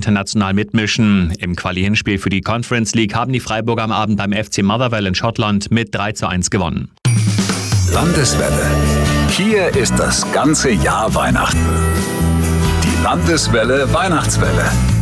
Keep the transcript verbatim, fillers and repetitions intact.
international mitmischen. Im Quali-Hinspiel für die Conference League haben die Freiburger am Abend beim F C Motherwell in Schottland mit drei zu eins gewonnen. Landeswelle. Hier ist das ganze Jahr Weihnachten. Die Landeswelle Weihnachtswelle.